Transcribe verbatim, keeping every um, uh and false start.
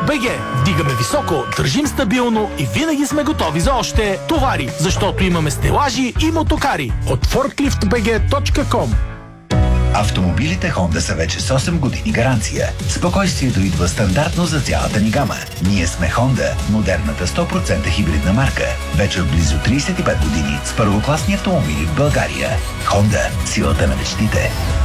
Forklift.bg. Дигаме високо, държим стабилно и винаги сме готови за още товари, защото имаме стелажи и мотокари. От форклифт бг точка ком. Автомобилите Honda са вече с осем години гаранция. Спокойствието идва стандартно за цялата ни гама. Ние сме Honda, модерната сто процента хибридна марка. Вече от близо трийсет и пет години с първокласни автомобили в България. Honda – силата на мечтите.